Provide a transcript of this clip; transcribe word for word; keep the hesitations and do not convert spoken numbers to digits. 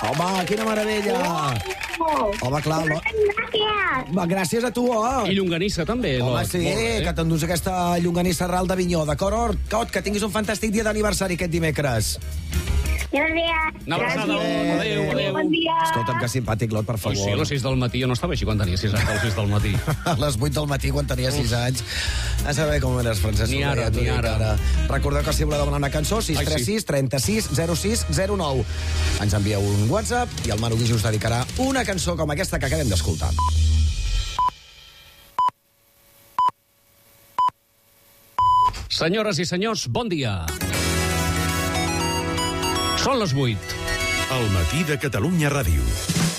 Home, quina meravella! Home, clar... Lo... Gràcies. Va, gràcies a tu, oh. I llonganissa, també. Home, Lot. sí, Molt bé. que t'endús aquesta llonganissa ral d'Avinyó. D'acord, Ot, que tinguis un fantàstic dia d'aniversari aquest dimecres. Gràcies. Una abraçada, Lot. Adéu, adéu. Bon dia. Escolta'm, que simpàtic, Lot, per Ai, sí, a favor. les sis del matí. Jo no estava així quan tenia sis anys, a les sis del matí. A les vuit del matí, quan tenia sis anys. A saber com eres, Francesc. Ni Soler, ara, ja t'ho ni dic ara. Recordeu que si voleu demanar una cançó, sis tres sis, trenta sis, zero sis, zero nou. Ens envieu un WhatsApp i el Manu Guix us dedicarà una cançó com aquesta que acabem d'escoltar. Senyores i senyors, bon dia. Són les vuit. El matí de Catalunya Ràdio.